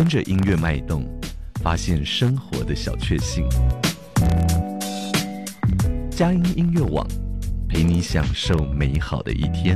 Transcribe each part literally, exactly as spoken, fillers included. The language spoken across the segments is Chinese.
跟着音乐脉动，发现生活的小确幸。佳音音乐网，陪你享受美好的一天。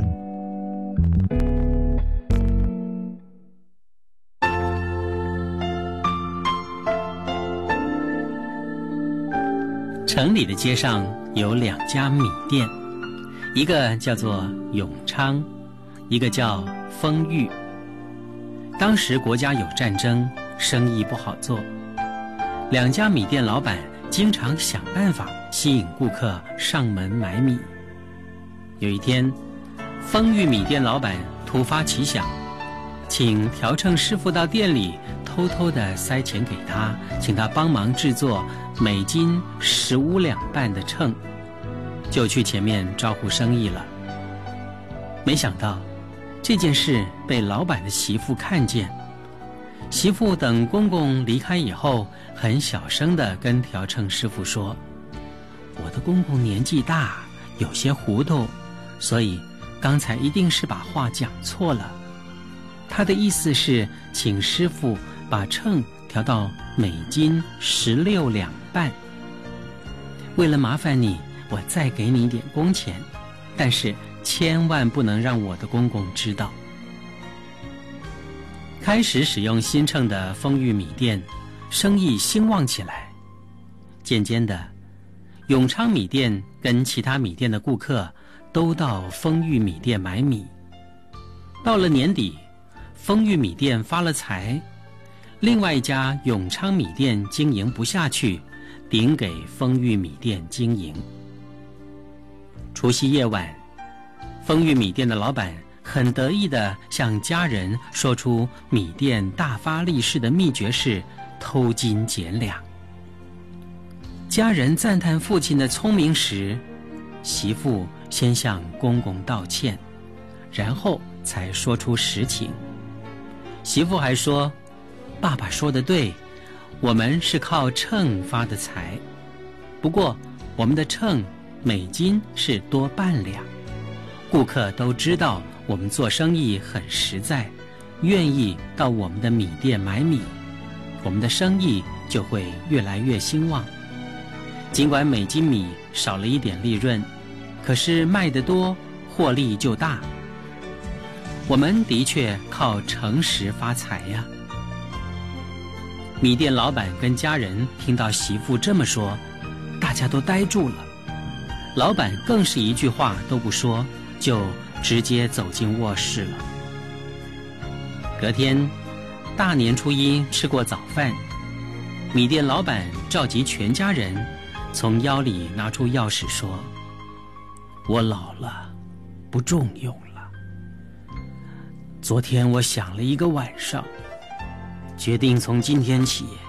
城里的街上有两家米店，一个叫做永昌，一个叫丰裕。当时国家有战争，生意不好做，两家米店老板经常想办法吸引顾客上门买米。有一天，丰裕米店老板突发奇想，请调秤师傅到店里偷偷地塞钱给他，请他帮忙制作每斤十五两半的秤，就去前面招呼生意了。没想到这件事被老板的媳妇看见，媳妇等公公离开以后，很小声地跟调秤师傅说：“我的公公年纪大，有些糊涂，所以刚才一定是把话讲错了。他的意思是请师傅把秤调到每斤十六两半。为了麻烦你，我再给你一点工钱，但是千万不能让我的公公知道。”开始使用新秤的丰裕米店生意兴旺起来，渐渐的，永昌米店跟其他米店的顾客都到丰裕米店买米。到了年底，丰裕米店发了财，另外一家永昌米店经营不下去，顶给丰裕米店经营。除夕夜晚，丰裕米店的老板很得意地向家人说出米店大发利市的秘诀是偷斤减两。家人赞叹父亲的聪明时，媳妇先向公公道歉，然后才说出实情。媳妇还说：“爸爸说得对，我们是靠秤发的财，不过我们的秤每斤是多半两，顾客都知道我们做生意很实在，愿意到我们的米店买米，我们的生意就会越来越兴旺。尽管每斤米少了一点利润，可是卖得多，获利就大。我们的确靠诚实发财呀。”米店老板跟家人听到媳妇这么说，大家都呆住了。老板更是一句话都不说，就直接走进卧室了。隔天，大年初一吃过早饭，米店老板召集全家人，从腰里拿出钥匙说：“我老了，不中用了。昨天我想了一个晚上，决定从今天起